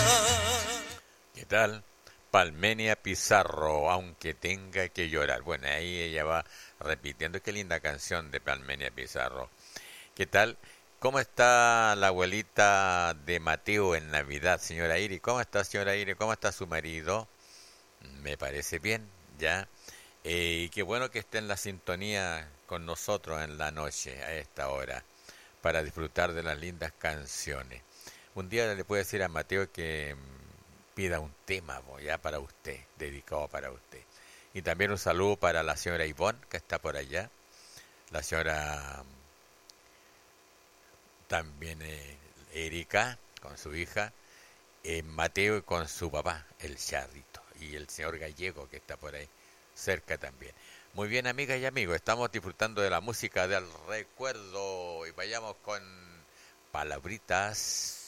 ¿Qué tal? Palmenia Pizarro, aunque tenga que llorar. Bueno, ahí ella va repitiendo. Qué linda canción de Palmenia Pizarro. ¿Qué tal? ¿Cómo está la abuelita de Mateo en Navidad, señora Iri? ¿Cómo está, señora Iri? ¿Cómo está su marido? Me parece bien, ¿ya? Y qué bueno que esté en la sintonía con nosotros en la noche, a esta hora, para disfrutar de las lindas canciones. Un día le puedo decir a Mateo que pida un tema, ya para usted, dedicado para usted. Y también un saludo para la señora Ivonne, que está por allá, la señora también Erika, con su hija, Mateo y con su papá, el Charrito, y el señor Gallego, que está por ahí cerca también. Muy bien, amigas y amigos, estamos disfrutando de la música del recuerdo y vayamos con palabritas